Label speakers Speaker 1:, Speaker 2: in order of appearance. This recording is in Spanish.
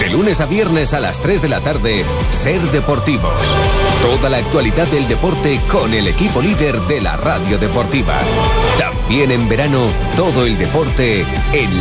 Speaker 1: De lunes a viernes a las 3 de la tarde, Ser Deportivos. Toda la actualidad del deporte con el equipo líder de la radio deportiva. También en verano, todo el deporte en